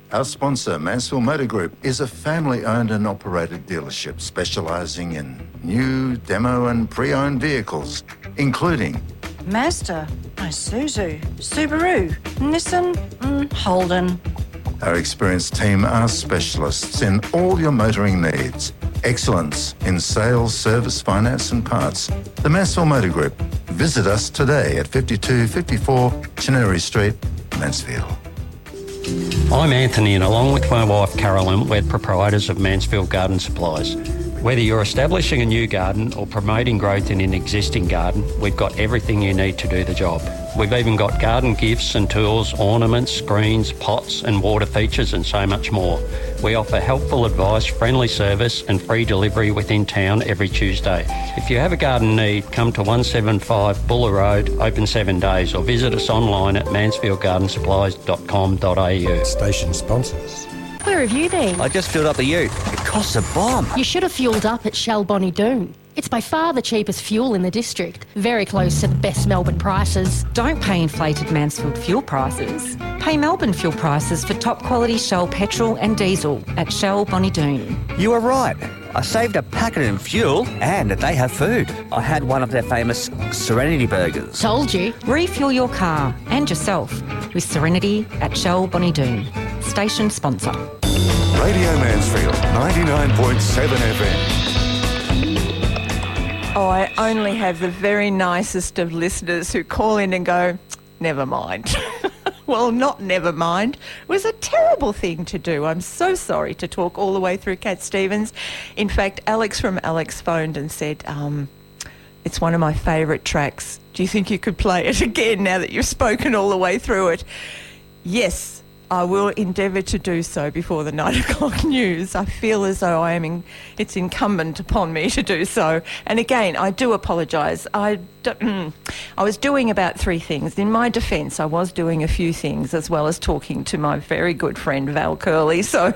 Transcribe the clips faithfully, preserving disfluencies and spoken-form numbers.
Our sponsor, Mansfield Motor Group, is a family-owned and operated dealership specialising in new, demo and pre-owned vehicles, including Mazda, Isuzu, Subaru, Nissan, mm, Holden. Our experienced team are specialists in all your motoring needs. Excellence in sales, service, finance and parts. The Mansfield Motor Group. Visit us today at fifty-two fifty-four Chinnery Street, Mansfield. I'm Anthony, and along with my wife Carolyn, we're proprietors of Mansfield Garden Supplies. Whether you're establishing a new garden or promoting growth in an existing garden, we've got everything you need to do the job. We've even got garden gifts and tools, ornaments, screens, pots and water features and so much more. We offer helpful advice, friendly service and free delivery within town every Tuesday. If you have a garden need, come to one seventy-five Buller Road, open seven days, or visit us online at mansfield garden supplies dot com dot a u. Station sponsors. Where have you been? I just filled up a ute. It costs a bomb. You should have fueled up at Shell Bonnie Doon. It's by far the cheapest fuel in the district. Very close to the best Melbourne prices. Don't pay inflated Mansfield fuel prices. Pay Melbourne fuel prices for top quality Shell petrol and diesel at Shell Bonnie Doon. You are right. I saved a packet in fuel and they have food. I had one of their famous Serenity burgers. Told you. Refuel your car and yourself with Serenity at Shell Bonnie Doon. Station sponsor. Radio Mansfield, ninety-nine point seven F M. Oh, I only have the very nicest of listeners who call in and go, never mind. Well, not never mind. It was a terrible thing to do. I'm so sorry to talk all the way through Cat Stevens. In fact, Alex from Alex phoned and said, um, it's one of my favourite tracks. Do you think you could play it again now that you've spoken all the way through it? Yes, I will endeavour to do so before the nine o'clock news. I feel as though I am in, it's incumbent upon me to do so. And again, I do apologise. I, do, I was doing about three things. In my defence, I was doing a few things as well as talking to my very good friend Val Curley. So,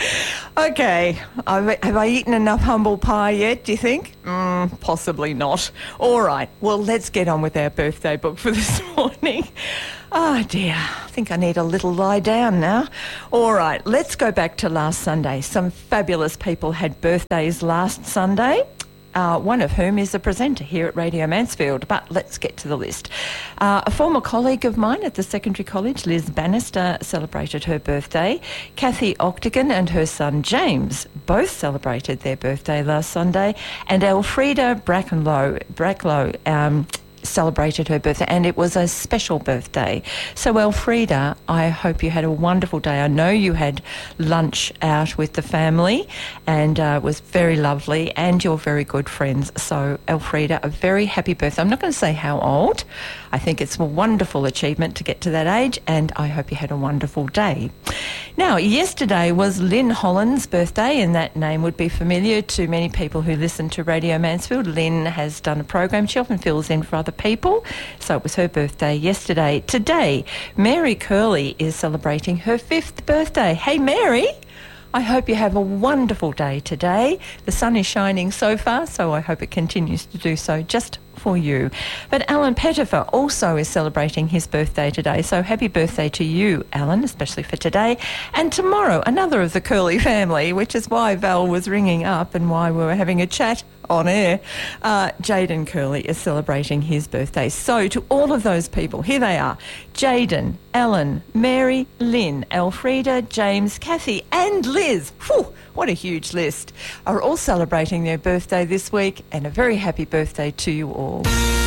okay, I've, have I eaten enough humble pie yet, do you think? Mm, possibly not. All right, well, let's get on with our birthday book for this morning. Oh dear, I think I need a little lie down now. All right, let's go back to last Sunday. Some fabulous people had birthdays last Sunday, uh, one of whom is a presenter here at Radio Mansfield. But let's get to the list. Uh, a former colleague of mine at the secondary college, Liz Bannister, celebrated her birthday. Kathy Octagon and her son James both celebrated their birthday last Sunday. And Elfrida Bracklow, Bracklow um, celebrated her birthday, and it was a special birthday. So Elfrida, I hope you had a wonderful day. I know you had lunch out with the family and uh, it was very lovely, and you're very good friends. So Elfrida, a very happy birthday. I'm not going to say how old. I think it's a wonderful achievement to get to that age, and I hope you had a wonderful day. Now, yesterday was Lynn Holland's birthday, and that name would be familiar to many people who listen to Radio Mansfield. Lynn has done a program. She often fills in for other people, so it was her birthday yesterday. Today, Mary Curley is celebrating her fifth birthday. Hey, Mary, I hope you have a wonderful day today. The sun is shining so far, so I hope it continues to do so just for you. But Alan Pettifer also is celebrating his birthday today, so happy birthday to you, Alan, especially for today. And tomorrow, another of the Curley family, which is why Val was ringing up and why we were having a chat on air. Uh, Jaden Curley is celebrating his birthday. So to all of those people, here they are: Jaden, Ellen, Mary, Lynn, Elfrida, James, Kathy and Liz. Whew, what a huge list. Are all celebrating their birthday this week, and a very happy birthday to you all.